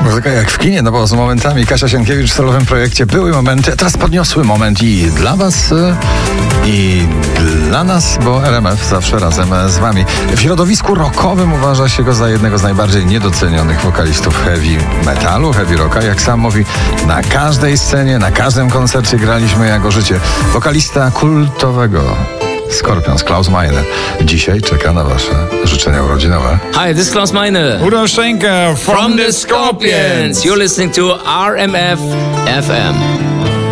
Muzyka jak w kinie, no bo z momentami Kasia Sienkiewicz w solowym projekcie były momenty, a teraz podniosły moment i dla was, i dla nas, bo RMF zawsze razem z wami. W środowisku rockowym uważa się go za jednego z najbardziej niedocenionych wokalistów heavy metalu, heavy rocka. Jak sam mówi, na każdej scenie, na każdym koncercie graliśmy jako życie. Wokalista kultowego Scorpions, Klaus Meine. Dzisiaj czeka na wasze życzenia urodzinowe. Hi, this is Klaus Meine. Rudolf Schenker From the Scorpions. You're listening to RMF FM.